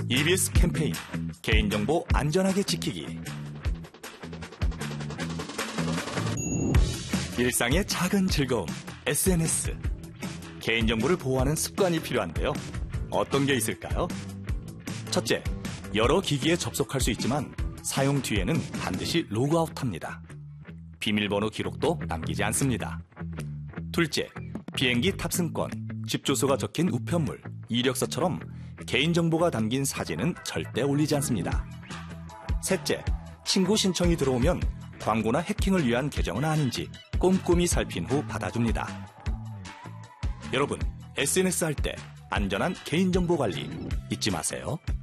EBS 캠페인 개인정보 안전하게 지키기. 일상의 작은 즐거움 SNS. 개인정보를 보호하는 습관이 필요한데요. 어떤 게 있을까요? 첫째, 여러 기기에 접속할 수 있지만 사용 뒤에는 반드시 로그아웃합니다. 비밀번호 기록도 남기지 않습니다. 둘째, 비행기 탑승권, 집 주소가 적힌 우편물, 이력서처럼 개인정보가 담긴 사진은 절대 올리지 않습니다. 셋째, 친구 신청이 들어오면 광고나 해킹을 위한 계정은 아닌지 꼼꼼히 살핀 후 받아줍니다. 여러분, SNS 할 때 안전한 개인정보 관리 잊지 마세요.